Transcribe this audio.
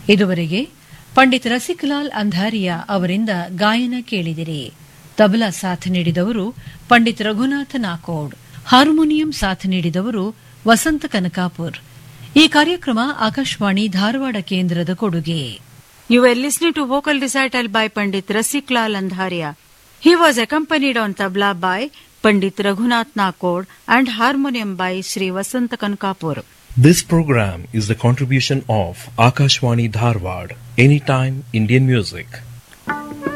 ಇದುವರೆಗೆ ಪಂಡಿತ್ ರಸಿಕಲಾಲ್ ಅಂಧಾರಿಯಾ ಅವರಿಂದ ಗಾಯನ ಕೇಳಿದಿರಿ. ತಬಲಾ ಸಾಥ್ ನೀಡಿದವರು ಪಂಡಿತ್ ರಘುನಾಥ ನಾಕೋಡ್. ಹಾರ್ಮೋನಿಯಂ ಸಾಥ್ ನೀಡಿದವರು ವಸಂತ ಕನಕಾಪುರ್. ಈ ಕಾರ್ಯಕ್ರಮ ಆಕಾಶವಾಣಿ ಧಾರವಾಡ ಕೇಂದ್ರದ ಕೊಡುಗೆ. You were listening to vocal recital by Pandit Rasiklal Andharia. He was accompanied on tabla by Pandit Raghunath Nakod and harmonium by Sri Vasanta Kankapur. This program is the contribution of Akashwani Dharwad, Anytime Indian Music.